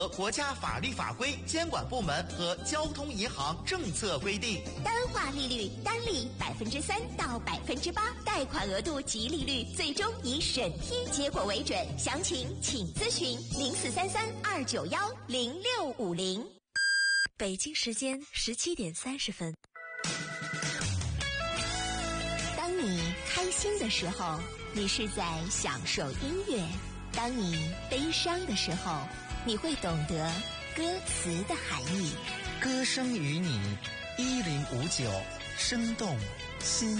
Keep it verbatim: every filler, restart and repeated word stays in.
国家法律法规、监管部门和交通银行政策规定。 单化利率单利百分之三到百分之八，贷款额度及利率最终以审批结果为准。详情请咨询零四三三二九幺零六五零。 北京时间十七点三十分。 当你开心的时候，你是在享受音乐；当你悲伤的时候，你会懂得歌词的含义。 歌声与你，一零五九，生动心